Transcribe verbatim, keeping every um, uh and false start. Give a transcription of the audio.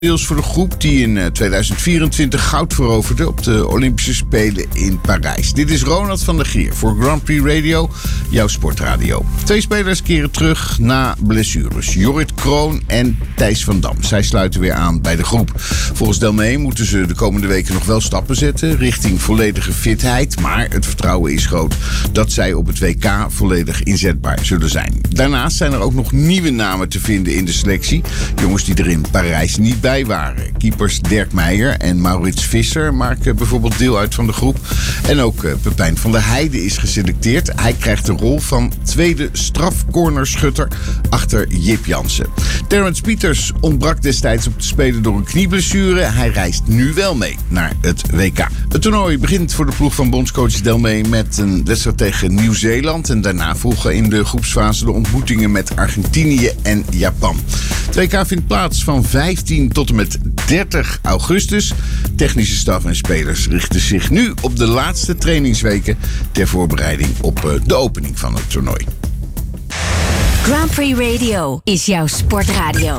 Deels voor de groep die in tweeduizend vierentwintig goud veroverde op de Olympische Spelen in Parijs. Dit is Ronald van der Geer voor Grand Prix Radio, jouw sportradio. Twee spelers keren terug na blessures. Jorrit Kroon en Thijs van Dam. Zij sluiten weer aan bij de groep. Volgens Delmee moeten ze de komende weken nog wel stappen zetten richting volledige fitheid. Maar het vertrouwen is groot dat zij op het W K volledig inzetbaar zullen zijn. Daarnaast zijn er ook nog nieuwe namen te vinden in de selectie. Jongens die er in Parijs niet bij waren. Keepers Dirk Meijer en Maurits Visser maken bijvoorbeeld deel uit van de groep. En ook uh, Pepijn van der Heijden is geselecteerd. Hij krijgt de rol van tweede strafcornerschutter achter Jip Jansen. Terrence Pieters ontbrak destijds op de Spelen door een knieblessure. Hij reist nu wel mee naar het W K. Het toernooi begint voor de ploeg van bondscoach Delmee met een wedstrijd tegen Nieuw-Zeeland. En daarna volgen in de groepsfase de ontmoetingen met Argentinië en Japan. Het W K vindt plaats van vijftien tot en met dertig augustus. Technische staf en spelers richten zich nu op de laatste trainingsweken ter voorbereiding op de opening van het toernooi. Grand Prix Radio is jouw sportradio.